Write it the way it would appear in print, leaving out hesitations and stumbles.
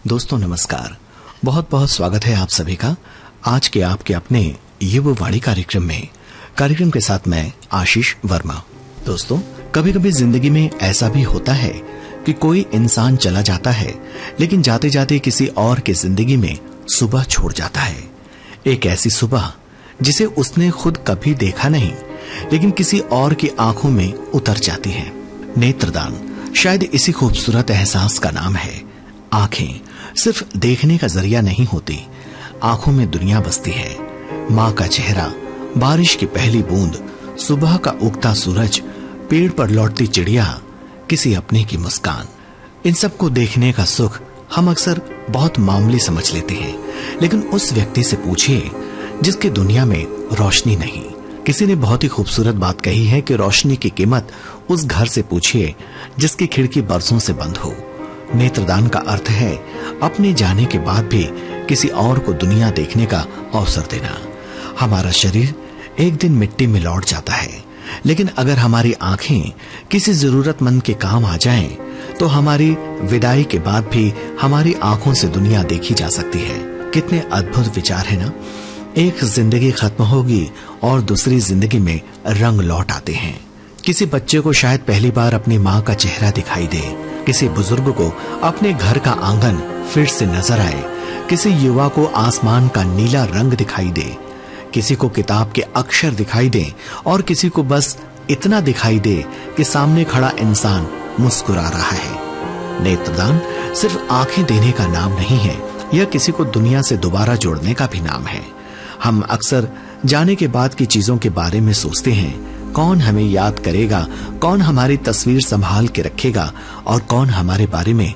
दोस्तों नमस्कार, बहुत बहुत स्वागत है आप सभी का आज के आपके अपने युववाणी कार्यक्रम के साथ मैं आशीष वर्मा। दोस्तों, कभी कभी जिंदगी में ऐसा भी होता है कि कोई इंसान चला जाता है लेकिन जाते जाते किसी और की जिंदगी में सुबह छोड़ जाता है। एक ऐसी सुबह जिसे उसने खुद कभी देखा नहीं लेकिन किसी और की आंखों में उतर जाती है। नेत्रदान शायद इसी खूबसूरत एहसास का नाम है। आंखें सिर्फ देखने का जरिया नहीं होती, आंखों में दुनिया बसती है। माँ का चेहरा, बारिश की पहली बूंद, सुबह का उगता सूरज, पेड़ पर लौटती चिड़िया, किसी अपने की मुस्कान, इन सब को देखने का सुख हम अक्सर बहुत मामूली समझ लेते हैं। लेकिन उस व्यक्ति से पूछिए जिसकी दुनिया में रोशनी नहीं। किसी ने बहुत ही खूबसूरत बात कही है कि रोशनी की कीमत उस घर से पूछिए जिसकी खिड़की बरसों से बंद हो। नेत्रदान का अर्थ है अपने जाने के बाद भी किसी और को दुनिया देखने का अवसर देना। हमारा शरीर एक दिन मिट्टी में लौट जाता है, लेकिन अगर हमारी आंखें किसी जरूरतमंद के काम आ जाएं, तो हमारी विदाई के बाद भी हमारी आंखों से दुनिया देखी जा सकती है। कितने अद्भुत विचार है ना। एक जिंदगी खत्म होगी और दूसरी जिंदगी में रंग लौट आते हैं। किसी बच्चे को शायद पहली बार अपनी माँ का चेहरा दिखाई दे, किसी बुजुर्ग को अपने घर का आंगन फिर से नजर आए, किसी युवा को आसमान का नीला रंग दिखाई दे, किसी को किताब के अक्षर दिखाई दे और किसी को बस इतना दिखाई दे कि सामने खड़ा इंसान मुस्कुरा रहा है। नेत्रदान सिर्फ आंखें देने का नाम नहीं है, यह किसी को दुनिया से दोबारा जोड़ने का भी नाम है। हम अक्सर जाने के बाद की चीजों के बारे में सोचते हैं, कौन हमें याद करेगा, कौन हमारी तस्वीर संभाल के रखेगा और कौन हमारे बारे में